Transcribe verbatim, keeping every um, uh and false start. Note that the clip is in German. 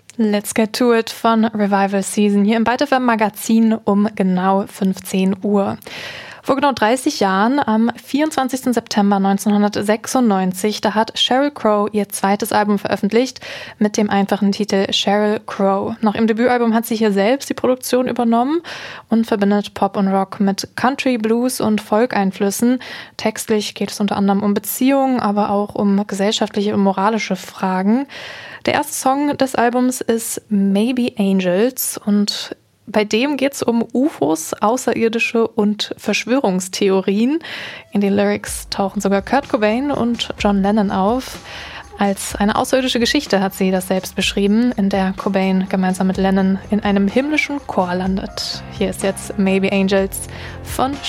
Let's Get To It von Revival Season hier im Byte F M Magazin um genau fünfzehn Uhr. Vor genau dreißig Jahren, am vierundzwanzigsten September neunzehnhundertsechsundneunzig, da hat Sheryl Crow ihr zweites Album veröffentlicht mit dem einfachen Titel Sheryl Crow. Nach ihrem Debütalbum hat sie hier selbst die Produktion übernommen und verbindet Pop und Rock mit Country, Blues und Folk-Einflüssen. Textlich geht es unter anderem um Beziehungen, aber auch um gesellschaftliche und moralische Fragen. Der erste Song des Albums ist Maybe Angels und bei dem geht es um U F Os, Außerirdische und Verschwörungstheorien. In den Lyrics tauchen sogar Kurt Cobain und John Lennon auf. Als eine außerirdische Geschichte hat sie das selbst beschrieben, in der Cobain gemeinsam mit Lennon in einem himmlischen Chor landet. Hier ist jetzt Maybe Angels von